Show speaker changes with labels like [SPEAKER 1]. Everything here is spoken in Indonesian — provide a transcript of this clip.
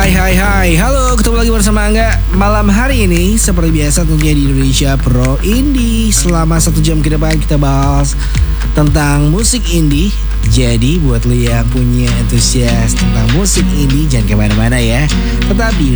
[SPEAKER 1] Hai, halo, ketemu lagi bersama Angga. Malam hari ini seperti biasa tentunya di Indonesia Pro Indie. Selama 1 jam ke depan kita bahas tentang musik indie. Jadi buat lu yang punya antusias tentang musik indie, jangan kemana-mana ya. Tetap di